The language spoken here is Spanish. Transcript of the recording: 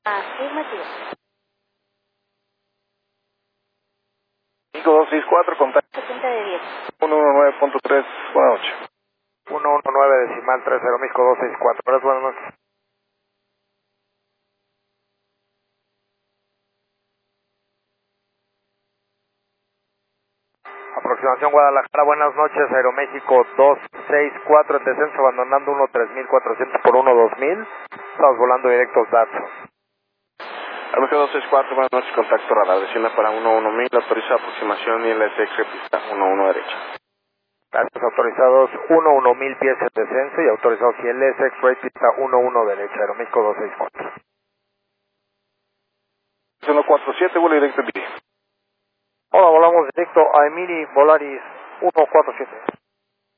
Afirmativo. México 264, contacto 70 de 10. 119.3, buenas noches. 119.30 México 264, gracias, buenas noches. Aproximación Guadalajara, buenas noches, Aeroméxico 264 en descenso, abandonando 13400 por 12000, estamos volando directos datos. Aeroméxico 264, buenas noches, contacto radar, descienda para 11000, autoriza aproximación y LSX pista 11 derecha. Gracias, autorizados 11000 pies en descenso y autorizados ILS X-Ray pista 11 derecha, Aeroméxico 264. 147, vuelo directo en Viri. Hola, volamos directo a Emiri Volaris 147.